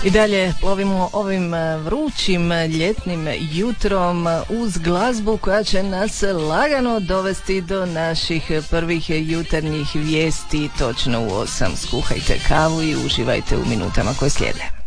I dalje plovimo ovim vrućim ljetnim jutrom uz glazbu koja će nas lagano dovesti do naših prvih jutarnjih vijesti točno u 8. Skuhajte kavu i uživajte u minutama koje slijede.